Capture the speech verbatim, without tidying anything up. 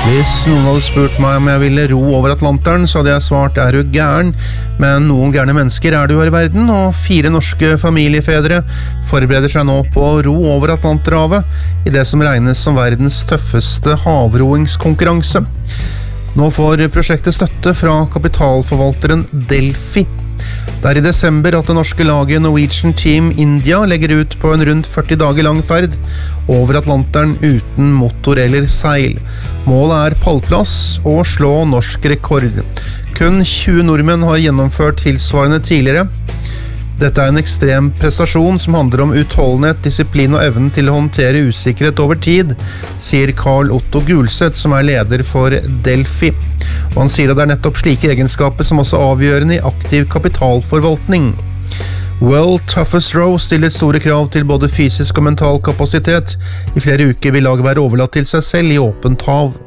Hvis noen hadde spurt meg om jeg ville ro over Atlanteren, så hadde jeg svart er du gæren, men noen gærne mennesker er det jo her i verden, og fire norske familiefedre forbereder seg nå på å ro over Atlanterhavet i det som regnes som verdens tøffeste havroingskonkurranse. Nå får prosjektet støtte fra kapitalforvalteren Delphi. Det er i desember at det norske laget Norwegian Team India legger ut på en rundt førti dager lang ferd over Atlanteren uten motor eller seil. Målet er pallplass og slå norsk rekord. Kun tjue nordmenn har gjennomført tilsvarende tidligere. Dette er en ekstrem prestasjon som handler om utholdenhet, disiplin og evnen til å håndtere usikkerhet over tid, sier Karl Otto Gulset, som er leder for Delphi. Og han sier at det er nettopp slike egenskaper som også er avgjørende i aktiv kapitalforvaltning. World Toughest Row stiller store krav til både fysisk og mental kapasitet. I flere uker vil laget være overlatt til seg selv i åpent hav.